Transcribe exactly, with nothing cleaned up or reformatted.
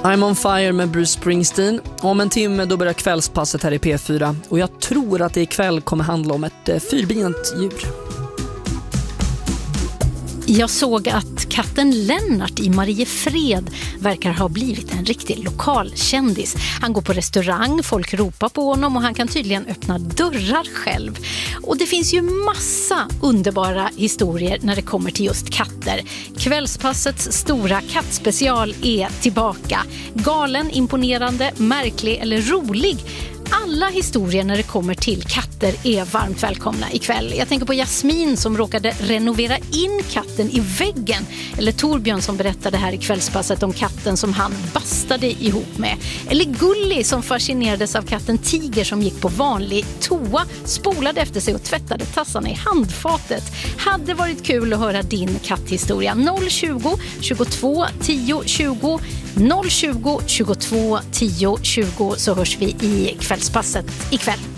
I'm on fire med Bruce Springsteen. Om en timme då börjar kvällspasset här i P fyra. Och jag tror att det ikväll kommer handla om ett eh, fyrbent djur. Jag såg att katten Lennart i Mariefred verkar ha blivit en riktig lokalkändis. Han går på restaurang, folk ropar på honom och han kan tydligen öppna dörrar själv. Och det finns ju massa underbara historier när det kommer till just katter. Kvällspassets stora kattspecial är tillbaka. Galen, imponerande, märklig eller rolig. Alla historier när det kommer till katter är varmt välkomna ikväll. Jag tänker på Jasmin som råkade renovera in katten i väggen. Eller Torbjörn som berättade här i kvällspasset om katten som han bastade ihop med. Eller Gulli som fascinerades av katten Tiger som gick på vanlig toa, spolade efter sig och tvättade tassarna i handfatet. Hade varit kul att höra din katthistoria. noll tjugo, tjugotvå, tio, tjugo noll tjugo, tjugotvå, tio, tjugo så hörs vi i kvällspasset ikväll.